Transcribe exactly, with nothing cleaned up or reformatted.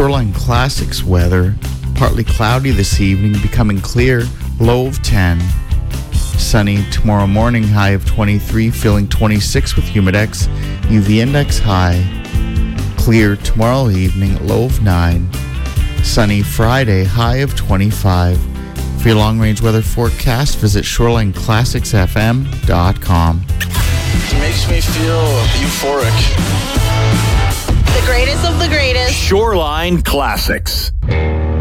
Shoreline Classics weather, partly cloudy this evening, becoming clear, low of ten. Sunny tomorrow morning, high of twenty-three, feeling twenty-six with Humidex, U V index high. Clear tomorrow evening, low of nine. Sunny Friday, high of twenty-five. For your long-range weather forecast, visit shoreline classics f m dot com. It makes me feel euphoric. The greatest of the greatest. Shoreline Classics.